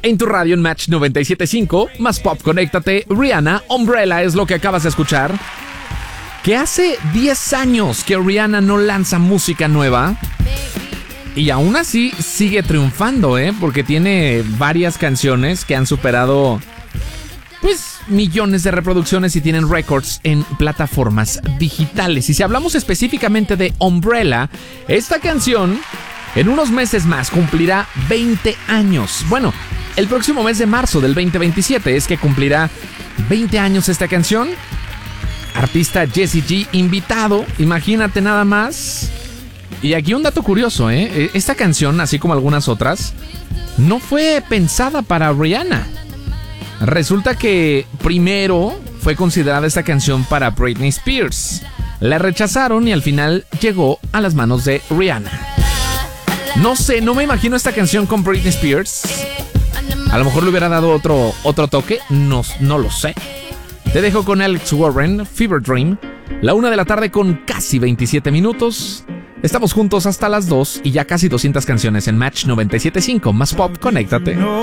En tu radio en Match 97.5, más pop, conéctate. Rihanna, Umbrella es lo que acabas de escuchar. Que hace 10 años que Rihanna no lanza música nueva. Y aún así sigue triunfando, porque tiene varias canciones que han superado, pues, millones de reproducciones y tienen récords en plataformas digitales. Y si hablamos específicamente de Umbrella, esta canción en unos meses más cumplirá 20 años. Bueno, el próximo mes de marzo del 2027 es que cumplirá 20 años esta canción. Artista Jessie J invitado, imagínate nada más. Y aquí un dato curioso, esta canción, así como algunas otras, no fue pensada para Rihanna. Resulta que primero fue considerada esta canción para Britney Spears. La rechazaron y al final llegó a las manos de Rihanna. No sé, no me imagino esta canción con Britney Spears. A lo mejor le hubiera dado otro toque, no lo sé. Te dejo con Alex Warren, Fever Dream, la 1 de la tarde con casi 27 minutos. Estamos juntos hasta las 2 y ya casi 200 canciones en Match 97.5. Más pop, conéctate. No